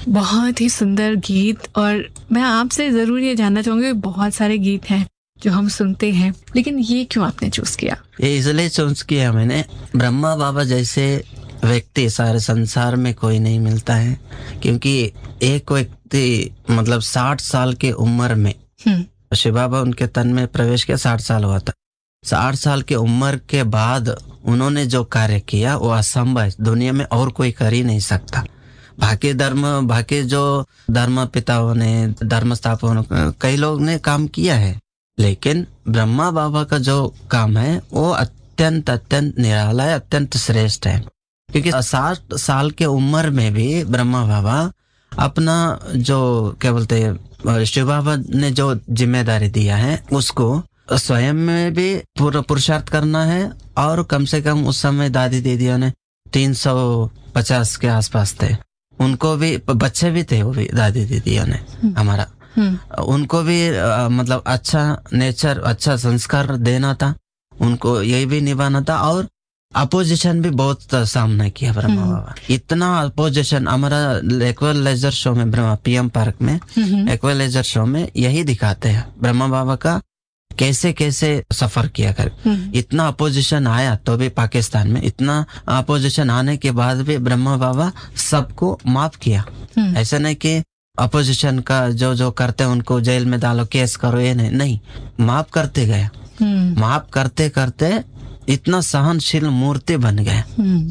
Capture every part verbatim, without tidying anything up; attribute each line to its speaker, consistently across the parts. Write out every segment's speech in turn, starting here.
Speaker 1: बहुत ही सुंदर गीत। और मैं आपसे जरूर ये जानना चाहूंगी, बहुत सारे गीत हैं जो हम सुनते हैं, लेकिन ये क्यों आपने चूज किया?
Speaker 2: ये इसलिए चूज किया मैंने, ब्रह्मा बाबा जैसे व्यक्ति सारे संसार में कोई नहीं मिलता है। क्योंकि एक व्यक्ति मतलब साठ साल की उम्र में शिव बाबा उनके तन में प्रवेश किया, साठ साल हुआ था। साठ साल की उम्र के बाद उन्होंने जो कार्य किया वो असंभव है, दुनिया में और कोई कर ही नहीं सकता। बाकी धर्म बाकी जो धर्म पिताओं ने, धर्म स्थापकों, कई लोग ने काम किया है, लेकिन ब्रह्मा बाबा का जो काम है वो अत्यंत अत्यंत निराला है, अत्यंत श्रेष्ठ है। क्योंकि साठ साल के उम्र में भी ब्रह्मा बाबा अपना जो क्या बोलते हैं शिव बाबा ने जो जिम्मेदारी दिया है उसको स्वयं में भी पूरा पुरुषार्थ करना है। और कम से कम उस समय दादी दीदियों ने तीन सौ पचास के आसपास थे, उनको भी बच्चे भी थे, वो भी दादी दीदियों ने हमारा, उनको भी आ, मतलब अच्छा नेचर, अच्छा संस्कार देना था, उनको यही भी निभाना था। और अपोजिशन भी बहुत सामना किया ब्रह्मा बाबा, इतना अपोजिशन। हमारा एक्वेल लेजर शो में, ब्रह्मा पीएम पार्क में एक्वेल लेजर शो में यही दिखाते हैं ब्रह्मा बाबा का कैसे कैसे सफर किया कर। इतना अपोजिशन आया तो भी पाकिस्तान में, इतना अपोजिशन आने के बाद भी ब्रह्मा बाबा सबको माफ किया। ऐसा नहीं कि अपोजिशन का जो जो करते उनको जेल में डालो, केस करो, ये नहीं नहीं माफ करते गए। माफ करते करते इतना सहनशील मूर्ति बन गए।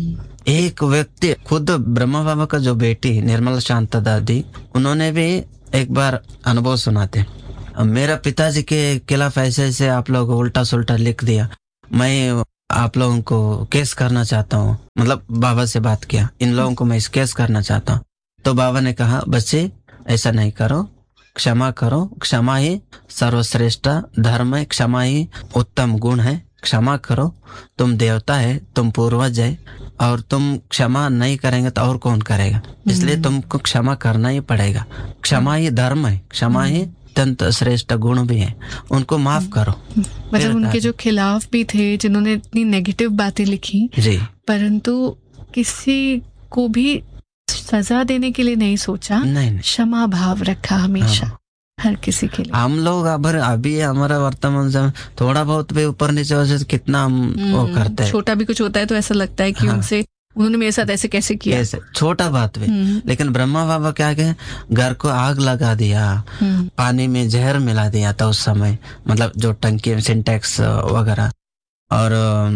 Speaker 2: एक व्यक्ति, खुद ब्रह्मा बाबा का जो बेटी निर्मला शांता दादी, उन्होंने भी एक बार अनुभव सुनाते, मेरा पिताजी के खिलाफ ऐसे ऐसे आप लोग उल्टा सुल्टा लिख दिया, मैं आप लोगों को केस करना चाहता हूँ। मतलब बाबा से बात किया, इन लोगों को मैं इस केस करना चाहता हूँ। तो बाबा ने कहा, बच्चे ऐसा नहीं करो, क्षमा करो, क्षमा ही सर्वश्रेष्ठ धर्म है, क्षमा ही उत्तम गुण है, क्षमा करो, तुम देवता है, तुम पूर्वज है, और तुम क्षमा नहीं करेंगे तो और कौन करेगा, इसलिए तुमको क्षमा करना ही पड़ेगा। क्षमा ही धर्म है, क्षमा ही अत्यंत श्रेष्ठ गुण भी है, उनको माफ करो।
Speaker 1: मतलब उनके जो खिलाफ भी थे, जिन्होंने इतनी नेगेटिव बातें लिखी जी, परंतु किसी को भी सजा देने के लिए नहीं सोचा, नहीं, नहीं। क्षमा भाव रखा हमेशा। हाँ। हर किसी के लिए। हम लोग अब अभी हमारा वर्तमान समय थोड़ा बहुत भी ऊपर नीचे हो जाए, कितना हम वो करते हैं, छोटा भी कुछ होता है तो ऐसा लगता है कि हाँ। उनसे उन्होंने मेरे साथ ऐसे कैसे किया, ऐसे छोटा बात भी। लेकिन ब्रह्मा बाबा क्या कहे, घर को आग लगा दिया, पानी में जहर मिला दिया था उस समय, मतलब जो टंकी में सिंटेक्स वगैरह, और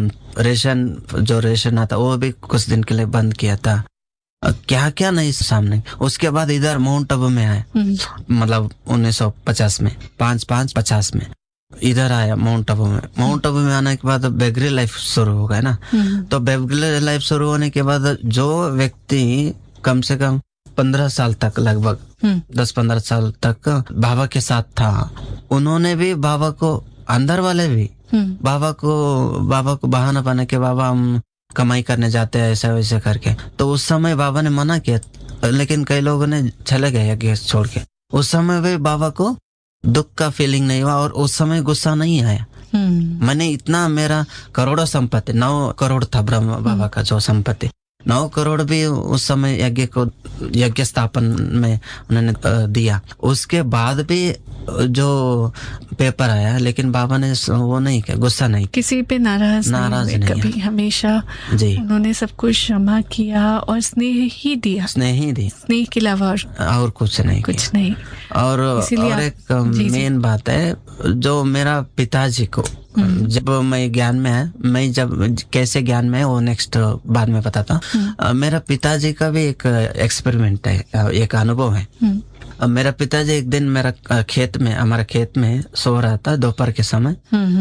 Speaker 1: रेशन जो रेशन आता वो भी कुछ दिन के लिए बंद किया था, क्या क्या नहीं सामने। उसके बाद इधर माउंट आबू में आए, मतलब उन्नीस सौ पचास में, पांच पांच पचास में इधर आया माउंट आबू में। माउंट आबू में आने के बाद बेगरी लाइफ शुरू हो गया ना, तो बेगरी लाइफ शुरू होने के बाद जो व्यक्ति कम से कम पंद्रह साल तक, लगभग दस पंद्रह साल तक बाबा के साथ था, उन्होंने भी बाबा को, अंदर वाले भी बाबा को बाबा को बहाना बना के बाबा हम कमाई करने जाते हैं ऐसा वैसे करके, तो उस समय बाबा ने मना किया, लेकिन कई लोगों ने चले गए गैस छोड़ के। उस समय भी बाबा को दुख का फीलिंग नहीं हुआ और उस समय गुस्सा नहीं आया। मैंने इतना, मेरा करोड़ों संपत्ति, नौ करोड़ था ब्रह्मा बाबा का जो संपत्ति, नौ करोड़ भी उस समय यज्ञ को, यज्ञ स्थापन में उन्होंने दिया। उसके बाद भी जो पेपर आया, लेकिन बाबा ने वो नहीं किया, गुस्सा नहीं, किसी पे नाराज नाराज नहीं, नहीं कभी, हमेशा जी उन्होंने सब कुछ क्षमा किया और स्नेह ही दिया, स्नेह ही दी, स्नेह के अलावा और कुछ नहीं, कुछ नहीं। और, और एक मेन बात है, जो मेरा पिताजी को जब मैं ज्ञान में है, मैं जब कैसे ज्ञान में है वो नेक्स्ट बाद में बताता हूँ। मेरा पिताजी का भी एक एक्सपेरिमेंट है, एक अनुभव है। मेरा पिताजी एक दिन मेरा खेत में, हमारा खेत में सो रहा था दोपहर के समय,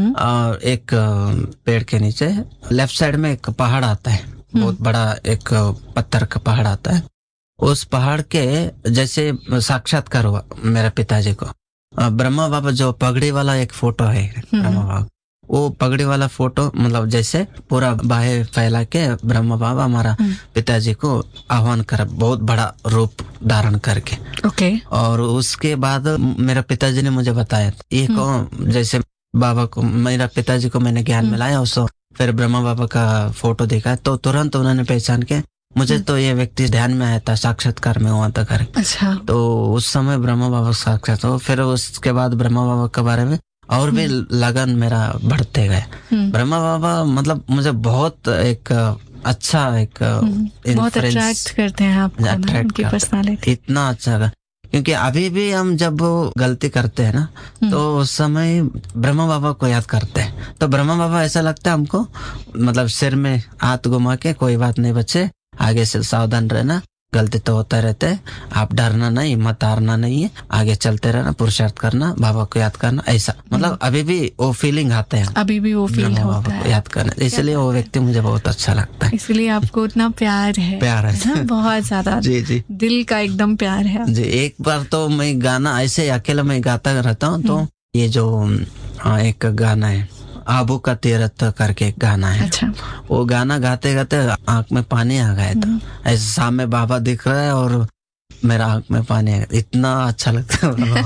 Speaker 1: और एक पेड़ के नीचे लेफ्ट साइड में एक पहाड़ आता है, बहुत बड़ा एक पत्थर का पहाड़ आता है। उस पहाड़ के जैसे साक्षात्कार हुआ मेरा पिताजी को, ब्रह्मा बाबा जो पगड़ी वाला एक फोटो है, ब्रह्मा बाबा वो पगड़ी वाला फोटो, मतलब जैसे पूरा बाहें फैला के ब्रह्मा बाबा हमारा पिताजी को आह्वान कर, बहुत बड़ा रूप धारण करके। ओके। और उसके बाद मेरा पिताजी ने मुझे बताया, ये को जैसे बाबा को, मेरा पिताजी को मैंने ज्ञान मिलाया उसको, फिर ब्रह्मा बाबा का फोटो देखा तो तुरंत उन्होंने पहचान के
Speaker 2: मुझे तो ये व्यक्ति ध्यान में आया था, साक्षात्कार में हुआ था घर।
Speaker 1: अच्छा।
Speaker 2: तो उस समय ब्रह्मा बाबा साक्षात हो, फिर उसके बाद ब्रह्मा बाबा के बारे में और भी लगन मेरा बढ़ते गए। ब्रह्मा बाबा मतलब मुझे बहुत एक अच्छा एक
Speaker 1: बहुत अट्रैक्ट करते हैं आपको, उनकी पर्सनालिटी
Speaker 2: इतना अच्छा। क्योंकि अभी भी हम जब गलती करते हैं ना, तो उस समय ब्रह्मा बाबा को याद करते हैं, तो ब्रह्मा बाबा ऐसा लगता है हमको, मतलब सिर में हाथ घुमा के, कोई बात नहीं बच्चे, आगे से सावधान रहना, गलती तो होता रहता है, आप डरना नहीं, हिम्मत हारना नहीं है, आगे चलते रहना, पुरुषार्थ करना, बाबा को याद करना, ऐसा। मतलब अभी भी वो फीलिंग आते हैं,
Speaker 1: अभी भी वो फील होता है,
Speaker 2: याद करना। इसलिए वो व्यक्ति मुझे बहुत अच्छा लगता है।
Speaker 1: इसलिए आपको उतना प्यार है,
Speaker 2: प्यार है
Speaker 1: बहुत ज्यादा।
Speaker 2: जी जी,
Speaker 1: दिल का एकदम प्यार है
Speaker 2: जी। एक बार तो मैं गाना ऐसे अकेला मैं गाता रहता हूँ, तो ये जो एक गाना है आबू का तीरथ करके एक गाना है।
Speaker 1: अच्छा।
Speaker 2: वो गाना गाते गाते आंख में पानी आ गया था, ऐसे सामने बाबा दिख रहा है और मेरा आंख में पानी आ गया, इतना अच्छा लगता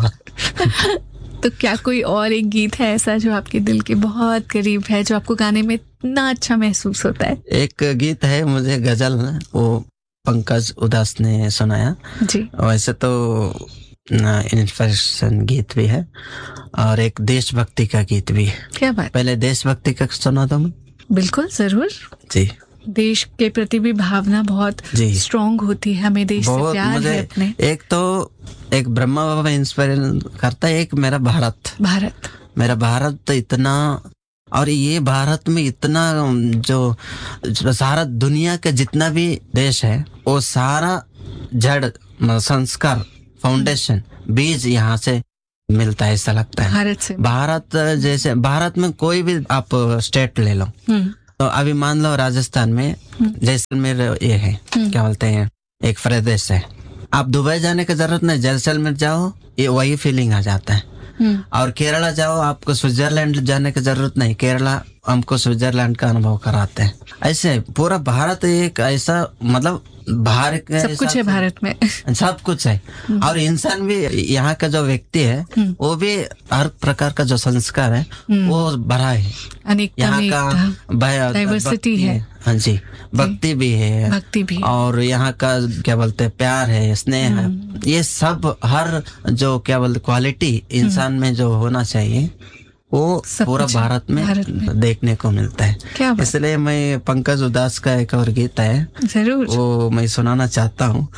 Speaker 2: है।
Speaker 1: तो क्या कोई और एक गीत है ऐसा जो आपके दिल के बहुत करीब है, जो आपको गाने में इतना अच्छा महसूस होता है?
Speaker 2: एक गीत है, मुझे गजल, वो पंकज उदास ने सुनाया
Speaker 1: जी।
Speaker 2: वैसे तो इंस्पिरेशन गीत भी है और एक देशभक्ति का गीत भी है।
Speaker 1: क्या बात।
Speaker 2: पहले देशभक्ति का सुना दो मैं।
Speaker 1: बिल्कुल, जरूर
Speaker 2: जी।
Speaker 1: देश के प्रति भी भावना बहुत स्ट्रॉन्ग होती है, हमें देश से प्यार है अपने।
Speaker 2: एक तो एक ब्रह्मा बाबा इंस्पायर करता है, एक मेरा भारत
Speaker 1: भारत
Speaker 2: मेरा भारत तो इतना, और ये भारत में इतना जो सारा दुनिया का जितना भी देश है, वो सारा जड़ संस्कार फाउंडेशन बीज यहाँ से मिलता है, ऐसा लगता है
Speaker 1: भारत से।
Speaker 2: भारत जैसे भारत में कोई भी आप स्टेट ले लो, तो अभी मान लो राजस्थान में जैसलमेर ये है, क्या बोलते हैं, एक प्रदेश है, आप दुबई जाने की जरूरत नहीं, जैसलमेर जाओ, ये वही फीलिंग आ जाता है। और केरला जाओ, आपको स्विट्जरलैंड जाने की जरूरत नहीं, केरला हमको स्विट्जरलैंड का अनुभव कराते हैं। ऐसे पूरा भारत एक ऐसा, मतलब भारत
Speaker 1: सब कुछ है, भारत में
Speaker 2: सब कुछ है। और इंसान भी, यहाँ का जो व्यक्ति है वो भी हर प्रकार का जो संस्कार है वो भरा है, यहाँ का
Speaker 1: डाइवर्सिटी है।
Speaker 2: हाँ जी, भक्ति भी है,
Speaker 1: भक्ति भी,
Speaker 2: और यहाँ का क्या बोलते हैं, प्यार है, स्नेह है, ये सब हर जो क्या बोलते क्वालिटी इंसान में जो होना चाहिए वो पूरा भारत में, भारत में देखने को मिलता है। इसलिए मैं पंकज उदास का एक और गीत है,
Speaker 1: जरूर
Speaker 2: वो मैं सुनाना चाहता हूँ।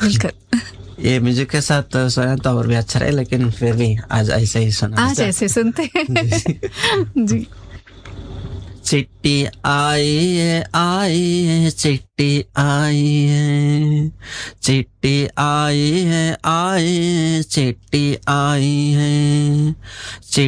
Speaker 2: ये म्यूजिक के साथ सुना तो और भी अच्छा रहे, लेकिन फिर भी आज ऐसे ही सुना,
Speaker 1: आज ऐसे सुनते हैं। जी।
Speaker 2: चिट्ठी आई है, आई है, चिट्ठी आई है, चिट्ठी आई है, आई है, चिट्ठी आई है।